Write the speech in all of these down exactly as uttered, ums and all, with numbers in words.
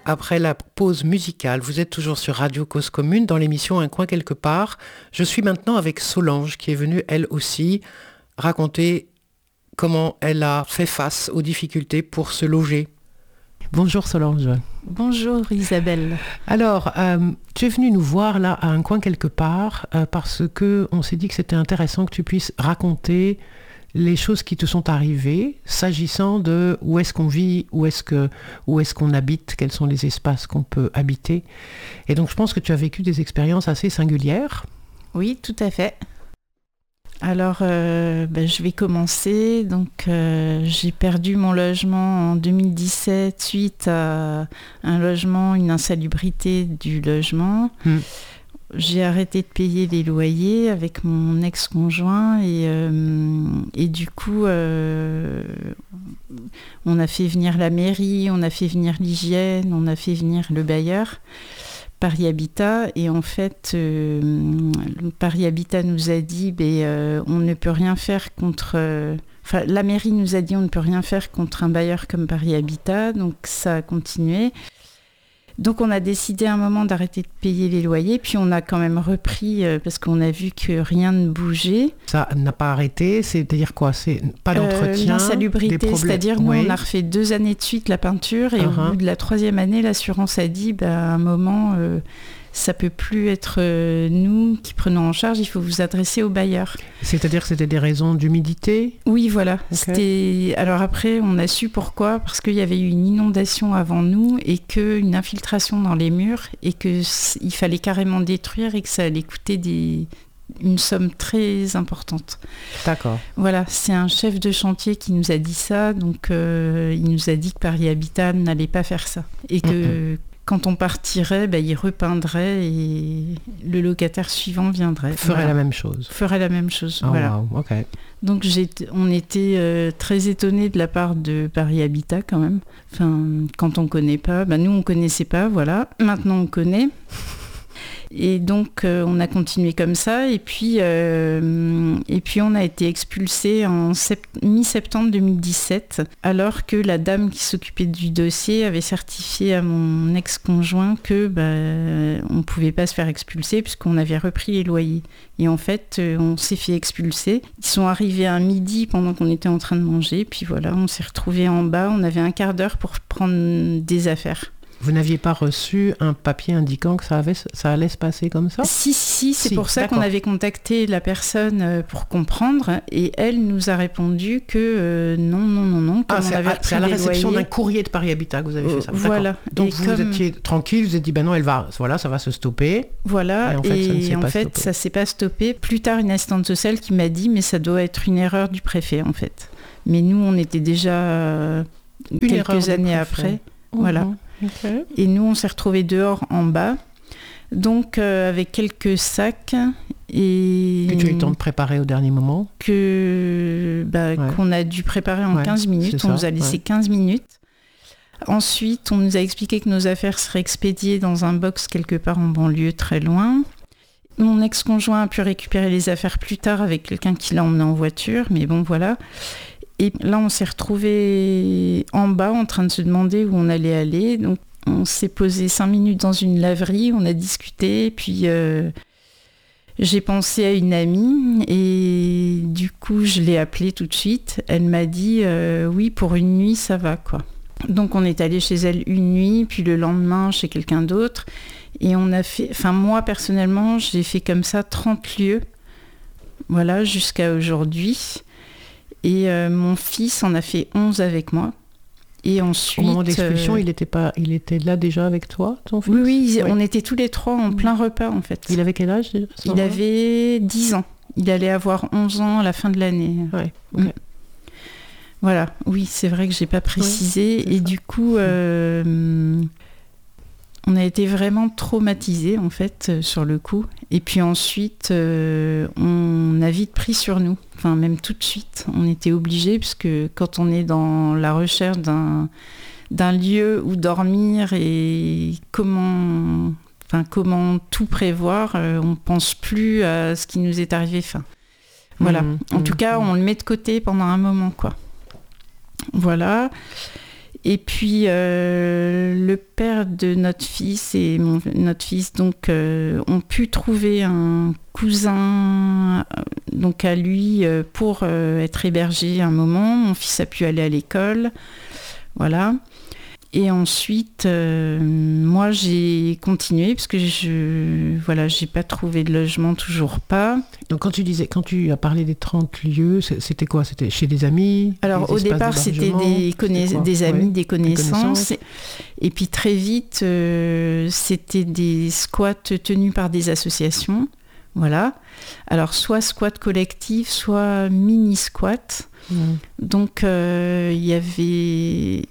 Après la pause musicale, vous êtes toujours sur Radio Cause Commune dans l'émission Un coin quelque part. Je suis maintenant avec Solange qui est venue elle aussi raconter comment elle a fait face aux difficultés pour se loger. Bonjour Solange. Bonjour Isabelle. Alors, euh, tu es venue nous voir là à Un coin quelque part euh, parce que on s'est dit que c'était intéressant que tu puisses raconter les choses qui te sont arrivées, s'agissant de où est-ce qu'on vit, où est-ce que, où est-ce qu'on habite, quels sont les espaces qu'on peut habiter. Et donc je pense que tu as vécu des expériences assez singulières. Oui, tout à fait. Alors, euh, ben, je vais commencer. Donc, euh, j'ai perdu mon logement en deux mille dix-sept suite à un logement, une insalubrité du logement. Mmh. J'ai arrêté de payer les loyers avec mon ex-conjoint et, euh, et du coup, euh, on a fait venir la mairie, on a fait venir l'hygiène, on a fait venir le bailleur, Paris Habitat. Et en fait, euh, Paris Habitat nous a dit ben, euh, on ne peut rien faire contre... Euh, enfin, la mairie nous a dit on ne peut rien faire contre un bailleur comme Paris Habitat, donc ça a continué. Donc on a décidé à un moment d'arrêter de payer les loyers, puis on a quand même repris euh, parce qu'on a vu que rien ne bougeait. Ça n'a pas arrêté, c'est-à-dire quoi ? C'est pas d'entretien, euh, l'insalubrité, des problèmes. C'est-à-dire nous oui. on a refait deux années de suite la peinture et uh-huh. au bout de la troisième année, l'assurance a dit bah, à un moment euh, ça peut plus être euh, nous qui prenons en charge, il faut vous adresser au bailleur. C'est-à-dire que c'était des raisons d'humidité ? Oui, voilà. Okay. C'était... Alors après, on a su pourquoi, parce qu'il y avait eu une inondation avant nous et qu'une infiltration dans les murs et qu'il fallait carrément détruire et que ça allait coûter des... une somme très importante. D'accord. Voilà, c'est un chef de chantier qui nous a dit ça, donc euh, il nous a dit que Paris Habitat n'allait pas faire ça et que... Mm-hmm. Quand on partirait, bah, il repeindrait et le locataire suivant viendrait. Ferait voilà. la même chose. Ferait la même chose, oh, voilà. Wow. Okay. Donc j'ai, on était euh, très étonnés de la part de Paris Habitat quand même. Enfin, quand on ne connaît pas, bah, nous on ne connaissait pas, voilà. Maintenant on connaît. Et donc euh, on a continué comme ça et puis, euh, et puis on a été expulsés en sept- mi-septembre deux mille dix-sept alors que la dame qui s'occupait du dossier avait certifié à mon ex-conjoint que bah, on ne pouvait pas se faire expulser puisqu'on avait repris les loyers. Et en fait euh, on s'est fait expulser. Ils sont arrivés à midi pendant qu'on était en train de manger puis voilà, on s'est retrouvés en bas, on avait un quart d'heure pour prendre des affaires. Vous n'aviez pas reçu un papier indiquant que ça, avait, ça allait se passer comme ça ? Si, si, c'est si, pour ça d'accord. qu'on avait contacté la personne pour comprendre et elle nous a répondu que euh, non, non, non, non. Ah, c'est, avait à, c'est à la réception loyers, d'un courrier de Paris Habitat que vous avez fait ça. Voilà. D'accord. Donc et vous, comme... vous étiez tranquille, vous vous êtes dit, ben non, elle va, voilà, ça va se stopper. Voilà, et en fait, et ça ne s'est en pas fait, stoppé. Ça ne s'est pas stoppé. Plus tard, une assistante sociale qui m'a dit, mais ça doit être une erreur du préfet, en fait. Mais nous, on était déjà euh, quelques années après. Mmh. Voilà. Okay. Et nous, on s'est retrouvés dehors en bas, donc euh, avec quelques sacs. Et que tu as eu le temps de préparer au dernier moment que, bah, ouais. Qu'on a dû préparer en ouais, quinze minutes. On ça, nous a laissé ouais. quinze minutes. Ensuite, on nous a expliqué que nos affaires seraient expédiées dans un box quelque part en banlieue, très loin. Mon ex-conjoint a pu récupérer les affaires plus tard avec quelqu'un qui l'a emmené en voiture, mais bon, voilà. Et là, on s'est retrouvés en bas en train de se demander où on allait aller. Donc, on s'est posé cinq minutes dans une laverie, on a discuté, puis euh, j'ai pensé à une amie et du coup, je l'ai appelée tout de suite. Elle m'a dit euh, oui, pour une nuit, ça va, quoi. Donc, on est allé chez elle une nuit, puis le lendemain, chez quelqu'un d'autre. Et on a fait, enfin, moi, personnellement, j'ai fait comme ça trente lieux, voilà, jusqu'à aujourd'hui. Et euh, mon fils en a fait onze avec moi. Et ensuite, au moment de l'expulsion, euh... il était pas, il était là déjà avec toi, ton fils ? Oui, oui, oui, on était tous les trois en plein repas en fait. Il avait quel âge ? Il avait dix ans. Il allait avoir onze ans à la fin de l'année. Ouais, okay. mmh. Voilà, oui, c'est vrai que j'ai pas précisé. Oui, et ça. Du coup, euh, on a été vraiment traumatisés en fait euh, sur le coup. Et puis ensuite, euh, on a vite pris sur nous. Enfin, même tout de suite, on était obligés, puisque quand on est dans la recherche d'un, d'un lieu où dormir et comment, enfin, comment tout prévoir, euh, on ne pense plus à ce qui nous est arrivé. Enfin, voilà. Mmh, en mmh, tout cas, mmh. on le met de côté pendant un moment, quoi. Voilà. Et puis euh, le père de notre fils et mon, notre fils donc euh, ont pu trouver un cousin euh, donc à lui euh, pour euh, être hébergé un moment. Mon fils a pu aller à l'école, voilà. Et ensuite, euh, moi j'ai continué parce que je voilà, j'ai pas trouvé de logement, toujours pas. Donc quand tu disais, quand tu as parlé des trente lieux, c'était quoi? C'était chez des amis? Alors au départ, c'était des, conna- c'était des amis, ouais, des, connaissances. des connaissances. Et puis très vite, euh, c'était des squats tenus par des associations. Voilà. Alors soit squat collectif, soit mini squat. Mmh. Donc il euh, y avait...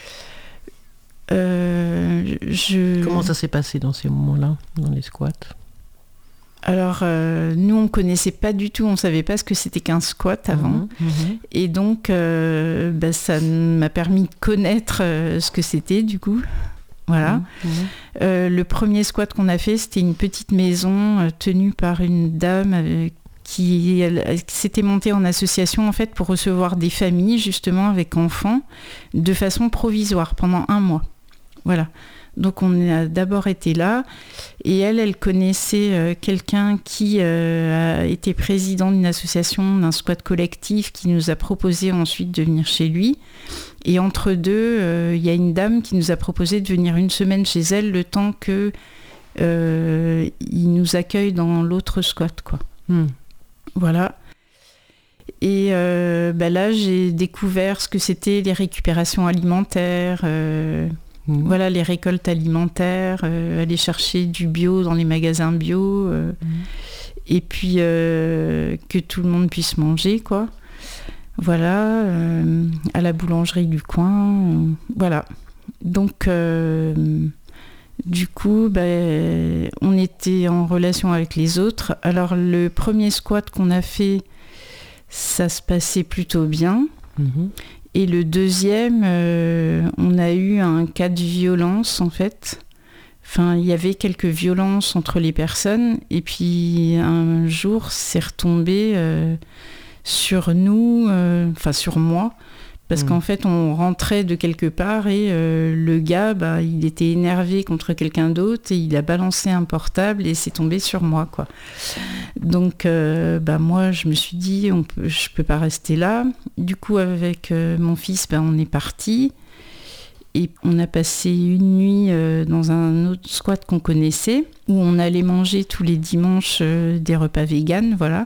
Euh, je... Comment ça s'est passé dans ces moments-là, dans les squats? Alors, euh, nous, on ne connaissait pas du tout, on ne savait pas ce que c'était qu'un squat avant. Mmh, mmh. Et donc, euh, bah, ça m'a permis de connaître euh, ce que c'était, du coup. Voilà. Mmh, mmh. Euh, le premier squat qu'on a fait, c'était une petite maison euh, tenue par une dame avec qui, elle, qui s'était montée en association en fait pour recevoir des familles justement avec enfants de façon provisoire pendant un mois. Voilà. Donc on a d'abord été là et elle, elle connaissait euh, quelqu'un qui euh, a été président d'une association, d'un squat collectif qui nous a proposé ensuite de venir chez lui. Et entre deux, il euh, y a une dame qui nous a proposé de venir une semaine chez elle le temps que euh, il nous accueille dans l'autre squat, quoi. Hmm. Voilà. Et euh, bah là, j'ai découvert ce que c'était les récupérations alimentaires, euh, mmh. voilà, les récoltes alimentaires, euh, aller chercher du bio dans les magasins bio, euh, mmh. et puis euh, que tout le monde puisse manger, quoi. Voilà, euh, à la boulangerie du coin, euh, voilà. Donc, euh, du coup, ben, on était en relation avec les autres. Alors, le premier squat qu'on a fait, ça se passait plutôt bien. Mmh. Et le deuxième, euh, on a eu un cas de violence, en fait. Enfin, il y avait quelques violences entre les personnes. Et puis, un jour, c'est retombé euh, sur nous, euh, enfin, sur moi. Parce mmh. qu'en fait, on rentrait de quelque part et euh, le gars, bah, il était énervé contre quelqu'un d'autre et il a balancé un portable et c'est tombé sur moi, quoi. Donc, euh, bah, moi, je me suis dit, on peut, je ne peux pas rester là. Du coup, avec euh, mon fils, bah, on est parti. Et on a passé une nuit euh, dans un autre squat qu'on connaissait, où on allait manger tous les dimanches euh, des repas véganes, voilà.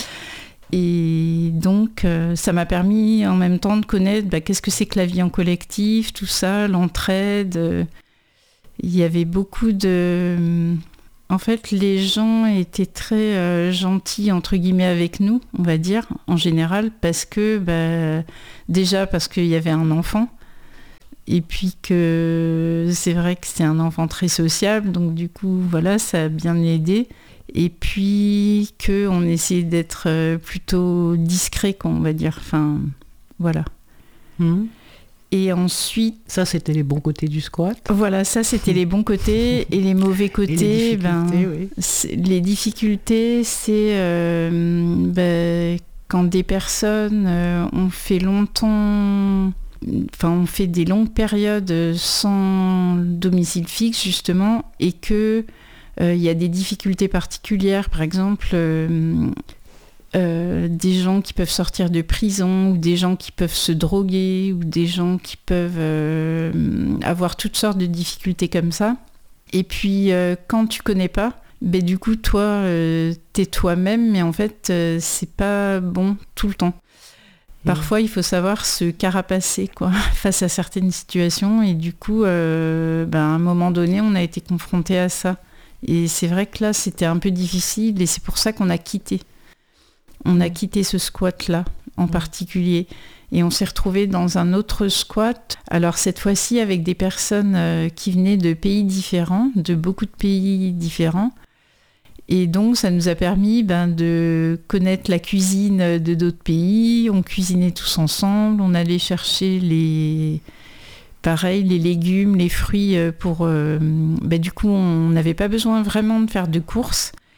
Et donc, euh, ça m'a permis en même temps de connaître bah, qu'est-ce que c'est que la vie en collectif, tout ça, l'entraide. Euh, il y avait beaucoup de... En fait, les gens étaient très euh, gentils, entre guillemets, avec nous, on va dire, en général, parce que, bah, déjà, parce qu'il y avait un enfant, et puis que c'est vrai que c'était un enfant très sociable, donc du coup, voilà, ça a bien aidé. Et puis qu'on essayait d'être plutôt discret, on va dire. Enfin, voilà. Mmh. Et ensuite... Ça, c'était les bons côtés du squat. Voilà, ça, c'était les bons côtés. Et les mauvais côtés, et les difficultés, ben, oui. c'est, les difficultés, c'est euh, ben, quand des personnes euh, ont fait longtemps... Enfin, on fait des longues périodes sans domicile fixe, justement, et que... Il euh, y a des difficultés particulières, par exemple euh, euh, des gens qui peuvent sortir de prison ou des gens qui peuvent se droguer ou des gens qui peuvent euh, avoir toutes sortes de difficultés comme ça. Et puis euh, quand tu connais pas, ben, du coup toi euh, t'es toi-même, mais en fait euh, c'est pas bon tout le temps. Parfois, il faut savoir se carapacer, quoi, face à certaines situations. Et du coup, euh, ben, à un moment donné, on a été confronté à ça. Et c'est vrai que là, c'était un peu difficile et c'est pour ça qu'on a quitté. On a quitté ce squat-là, en particulier. Et on s'est retrouvés dans un autre squat. Alors cette fois-ci, avec des personnes euh, qui venaient de pays différents, de beaucoup de pays différents. Et donc, ça nous a permis ben, de connaître la cuisine de d'autres pays. On cuisinait tous ensemble. On allait chercher les... Pareil, les légumes, les fruits, pour... Euh, bah, du coup, on n'avait pas besoin vraiment de faire de courses.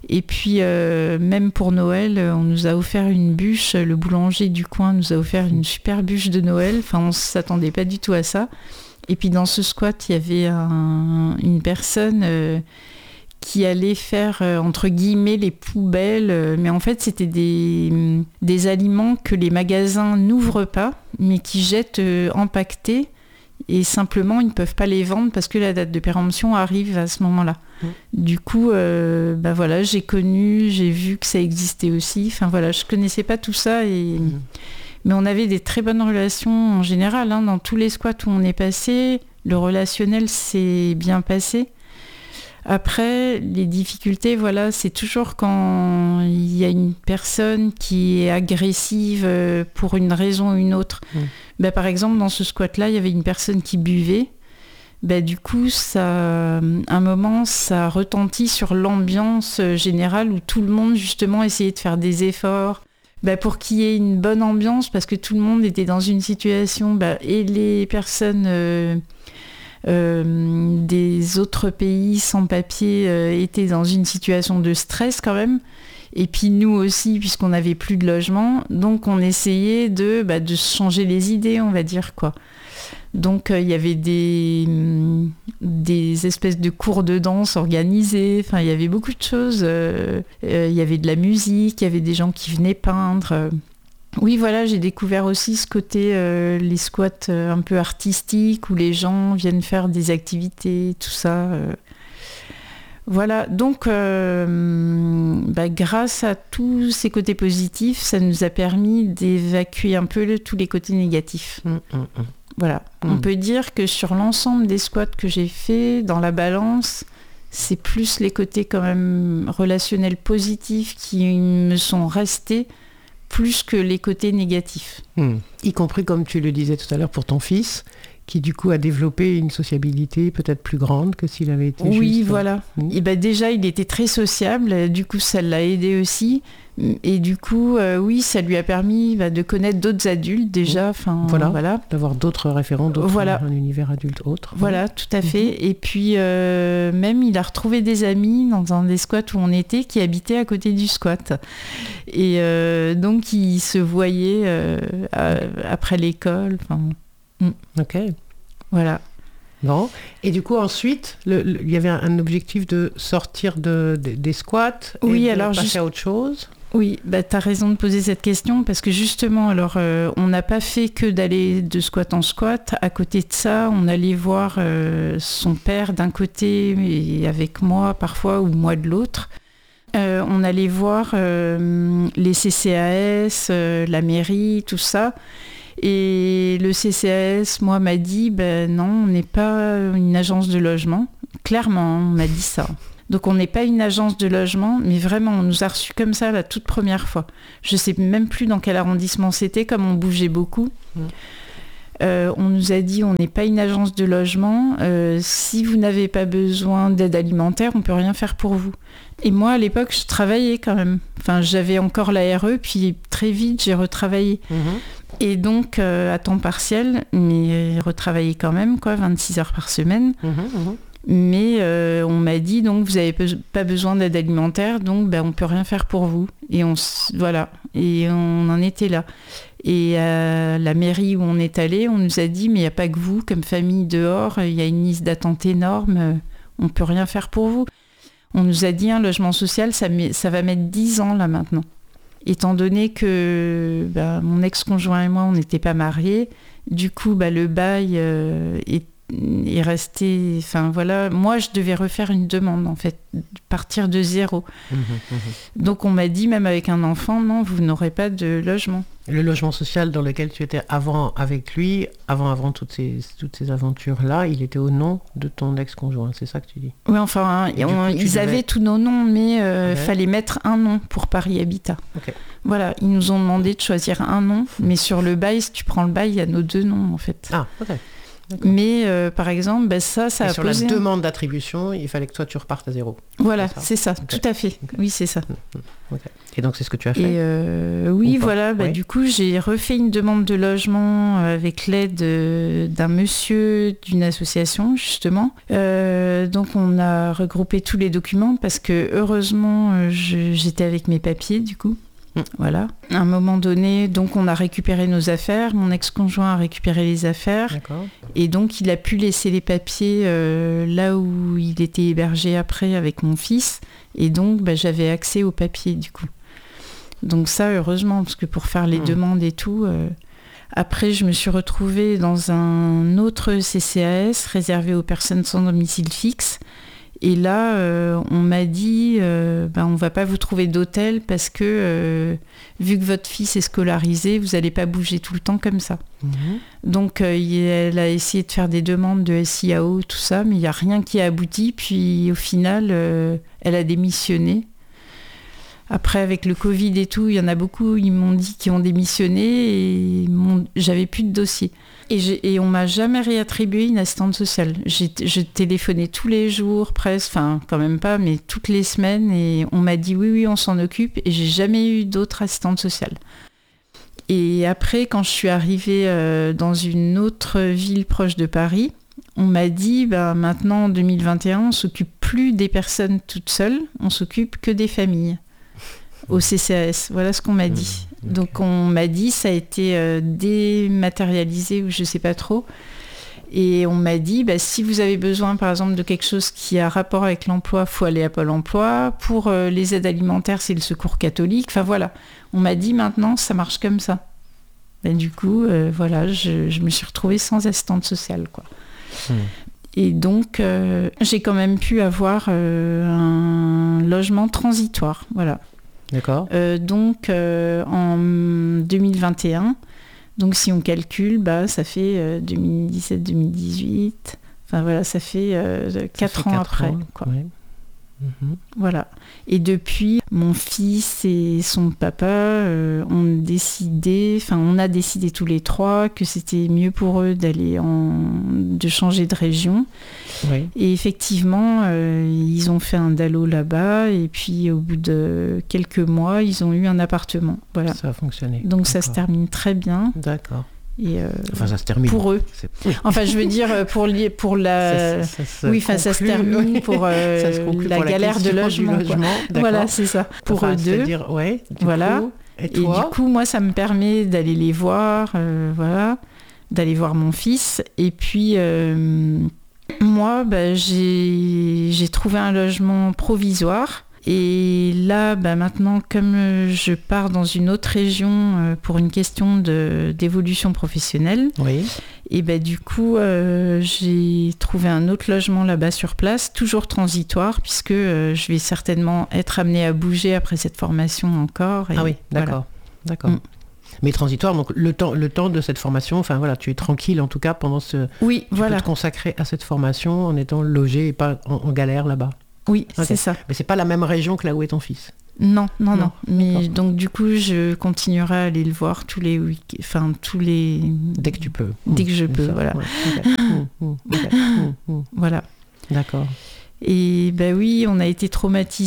Et puis, euh, même pour Noël, on nous a offert une bûche. Le boulanger du coin nous a offert une super bûche de Noël. Enfin, on ne s'attendait pas du tout à ça. Et puis, dans ce squat, il y avait un, une personne euh, qui allait faire, euh, entre guillemets, les poubelles. Mais en fait, c'était des, des aliments que les magasins n'ouvrent pas, mais qui jettent euh, empaquetés. Et simplement, ils ne peuvent pas les vendre parce que la date de péremption arrive à ce moment-là. Mmh. Du coup, euh, bah voilà, j'ai connu, j'ai vu que ça existait aussi. Enfin voilà, je ne connaissais pas tout ça. Et... Mmh. Mais on avait des très bonnes relations en général. Hein, dans tous les squats où on est passé, le relationnel s'est bien passé. Après, les difficultés, voilà, c'est toujours quand il y a une personne qui est agressive pour une raison ou une autre. Mmh. Ben, par exemple, dans ce squat-là, il y avait une personne qui buvait. Ben, du coup, ça, à un moment, ça retentit sur l'ambiance générale où tout le monde, justement, essayait de faire des efforts ben, pour qu'il y ait une bonne ambiance parce que tout le monde était dans une situation... Ben, et les personnes... Euh, Euh, des autres pays sans papier euh, étaient dans une situation de stress quand même. Et puis nous aussi, puisqu'on n'avait plus de logement, donc on essayait de, bah, de changer les idées, on va dire, quoi. Donc il euh, y avait des, des espèces de cours de danse organisés, enfin il y avait beaucoup de choses. Il euh, euh, y avait de la musique, il y avait des gens qui venaient peindre... Euh. Oui, voilà, j'ai découvert aussi ce côté, euh, les squats euh, un peu artistiques, où les gens viennent faire des activités, tout ça. Euh. Voilà, donc euh, bah, grâce à tous ces côtés positifs, ça nous a permis d'évacuer un peu le, tous les côtés négatifs. Mmh, mmh, mmh. Voilà, mmh. On peut dire que sur l'ensemble des squats que j'ai fait, dans la balance, c'est plus les côtés quand même relationnels positifs qui me sont restés, plus que les côtés négatifs. Mmh. Y compris, comme tu le disais tout à l'heure, pour ton fils, qui du coup a développé une sociabilité peut-être plus grande que s'il avait été oui, juste... voilà. Mmh. Et ben déjà, il était très sociable, du coup, ça l'a aidé aussi. Et du coup, euh, oui, ça lui a permis bah, de connaître d'autres adultes déjà. Mmh. Voilà, voilà, d'avoir d'autres référents, d'autres, voilà. Un univers adulte autre. Voilà, tout à fait. Mmh. Et puis, euh, même, il a retrouvé des amis dans un des squats où on était qui habitaient à côté du squat. Et euh, donc, ils se voyaient euh, à, après l'école. Mmh. Ok. Voilà. Bon. Et du coup, ensuite, le, le, il y avait un, un objectif de sortir de, de, des squats et oui, de alors passer juste... à autre chose. Oui, bah, tu as raison de poser cette question parce que justement, alors, euh, on n'a pas fait que d'aller de squat en squat. À côté de ça, on allait voir euh, son père d'un côté et avec moi parfois ou moi de l'autre. Euh, on allait voir euh, les C C A S, euh, la mairie, tout ça. Et le C C A S, moi, m'a dit, ben non, on n'est pas une agence de logement. Clairement, on m'a dit ça. Donc on n'est pas une agence de logement, mais vraiment, on nous a reçus comme ça la toute première fois. Je ne sais même plus dans quel arrondissement c'était, comme on bougeait beaucoup. Mmh. Euh, on nous a dit, on n'est pas une agence de logement. Euh, si vous n'avez pas besoin d'aide alimentaire, on ne peut rien faire pour vous. Et moi, à l'époque, je travaillais quand même. Enfin, j'avais encore l'A R E, puis très vite, j'ai retravaillé. Mmh. Et donc, euh, à temps partiel, mais retravaillé quand même, quoi, vingt-six heures par semaine. Mmh, mmh. Mais euh, on m'a dit, donc, vous n'avez pe- pas besoin d'aide alimentaire, donc ben, on ne peut rien faire pour vous. Et on, voilà, et on en était là. Et à la mairie où on est allé, on nous a dit, mais il n'y a pas que vous, comme famille dehors, il y a une liste d'attente énorme, on ne peut rien faire pour vous. On nous a dit, un logement social, ça, met, ça va mettre dix ans là maintenant. Étant donné que ben, mon ex-conjoint et moi, on n'était pas mariés, du coup, ben, le bail euh, est, est resté... Enfin, voilà, moi, je devais refaire une demande, en fait, partir de zéro. Mmh, mmh. Donc, on m'a dit, même avec un enfant, non, vous n'aurez pas de logement. Le logement social dans lequel tu étais avant avec lui, avant, avant toutes ces, toutes ces aventures-là, il était au nom de ton ex-conjoint, c'est ça que tu dis? Oui, enfin, on, coup, ils devais... avaient tous nos noms, mais il euh, okay. fallait mettre un nom pour Paris Habitat. Okay. Voilà, ils nous ont demandé de choisir un nom, mais sur le bail, si tu prends le bail, il y a nos deux noms, en fait. Ah, ok. Mais euh, par exemple, bah, ça, ça et a sur posé... la demande d'attribution, il fallait que toi, tu repartes à zéro. Voilà, c'est ça, c'est ça okay. tout à fait. Okay. Oui, c'est ça. Okay. Et donc, c'est ce que tu as fait? Et euh, oui, voilà. Bah, oui. Du coup, j'ai refait une demande de logement avec l'aide d'un monsieur d'une association, justement. Euh, donc, on a regroupé tous les documents parce que, heureusement, je, j'étais avec mes papiers, du coup. Mmh. Voilà. À un moment donné, donc on a récupéré nos affaires. Mon ex-conjoint a récupéré les affaires. D'accord. Et donc il a pu laisser les papiers euh, là où il était hébergé après avec mon fils. Et donc bah, j'avais accès aux papiers du coup. Donc ça, heureusement, parce que pour faire les mmh. demandes et tout... Euh... Après, je me suis retrouvée dans un autre C C A S réservé aux personnes sans domicile fixe. Et là, euh, on m'a dit, euh, ben, on ne va pas vous trouver d'hôtel parce que, euh, vu que votre fils est scolarisé, vous n'allez pas bouger tout le temps comme ça. Mmh. Donc, euh, elle a essayé de faire des demandes de S I A O, tout ça, mais il n'y a rien qui a abouti. Puis, au final, euh, elle a démissionné. Après, avec le Covid et tout, il y en a beaucoup, ils m'ont dit qu'ils ont démissionné et mon... j'avais plus de dossier. Et, j'ai... et on m'a jamais réattribué une assistante sociale. J'ai, j'ai téléphoné tous les jours, presque, enfin quand même pas, mais toutes les semaines, et on m'a dit oui, oui, on s'en occupe, et j'ai jamais eu d'autres assistantes sociales. Et après, quand je suis arrivée euh, dans une autre ville proche de Paris, on m'a dit, bah, maintenant en deux mille vingt et un, on s'occupe plus des personnes toutes seules, on s'occupe que des familles. Au C C A S, voilà ce qu'on m'a dit. Mmh, okay. Donc on m'a dit, ça a été euh, dématérialisé ou je sais pas trop. Et on m'a dit, bah, si vous avez besoin par exemple de quelque chose qui a rapport avec l'emploi, faut aller à Pôle emploi. Pour euh, les aides alimentaires, c'est le Secours catholique. Enfin voilà, on m'a dit maintenant ça marche comme ça. Ben, du coup, euh, voilà, je, je me suis retrouvée sans assistante sociale, quoi. Mmh. Et donc euh, j'ai quand même pu avoir euh, un logement transitoire, voilà. D'accord. Euh, donc euh, en deux mille vingt et un, donc si on calcule, bah, ça fait euh, deux mille dix-sept deux mille dix-huit, enfin voilà, ça fait euh, quatre ans après. Ans, quoi. Ouais. Mmh. Voilà. Et depuis, mon fils et son papa euh, ont décidé, enfin on a décidé tous les trois que c'était mieux pour eux d'aller en, de changer de région. Oui. Et effectivement, euh, ils ont fait un D A L O là-bas et puis au bout de quelques mois, ils ont eu un appartement. Voilà. Ça a fonctionné. Donc D'accord. Ça se termine très bien. D'accord. Et euh, enfin, ça se termine. Pour eux. C'est... Enfin, je veux dire, pour, li- pour la... Ça, ça, ça oui, enfin, ça se termine pour, euh, ça se la pour galère la de logement. logement. Voilà, c'est ça. Pour enfin, eux deux. C'est-à-dire, ouais, du voilà. Coup, et, toi et du coup, moi, ça me permet d'aller les voir, euh, voilà, d'aller voir mon fils. Et puis, euh, moi, bah, j'ai, j'ai trouvé un logement provisoire. Et là, bah maintenant, comme je pars dans une autre région euh, pour une question de, d'évolution professionnelle, oui. et bah, du coup, euh, j'ai trouvé un autre logement là-bas sur place, toujours transitoire, puisque euh, je vais certainement être amenée à bouger après cette formation encore. Et ah oui, d'accord. Voilà. d'accord. Mm. Mais transitoire, donc le temps, le temps de cette formation, enfin voilà, tu es tranquille en tout cas pendant ce... Oui, tu voilà. peux te consacrer à cette formation en étant logé et pas en, en galère là-bas. Oui, okay. C'est ça. Mais c'est pas la même région que là où est ton fils. Non, non, non. non. Mais D'accord. Donc du coup, je continuerai à aller le voir tous les week, enfin tous les. Dès que tu peux. Dès que je peux, ça, voilà. Ouais. Okay. mmh, mmh, okay. mmh, mmh. Voilà. D'accord. Et ben oui, on a été traumatisés.